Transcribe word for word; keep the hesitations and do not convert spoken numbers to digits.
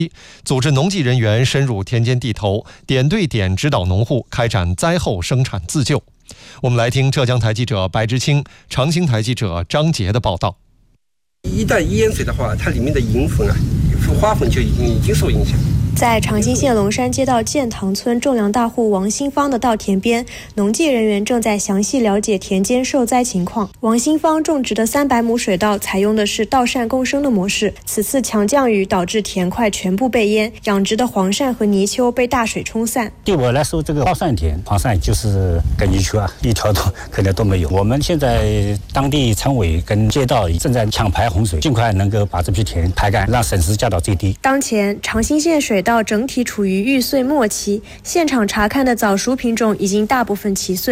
组织农技人员深入田间地头，点对点指导农户开展灾后生产自救。我们来听浙江台记者白之清、长兴台记者张杰的报道。 一旦淹水的话，它里面的银粉啊、花粉就已经已经受影响。 在长兴县龙山街道建塘村种粮大户王新芳的稻田边，农技人员正在详细了解田间受灾情况。王新芳种植的三百亩水稻采用的是稻扇共生的模式，此次强降雨导致田块全部被淹，养殖的黄鳝和泥鳅被大水冲散。 对我来说，这个稻扇田黄鳝就是跟泥鳅啊，一条都可能都没有。我们现在当地村委跟街道正在抢排洪水，尽快能够把这批田排干，让损失降到最低。 当前长兴县水稻整体处于育穗末期，现场查看的早熟品种已经大部分齐穗。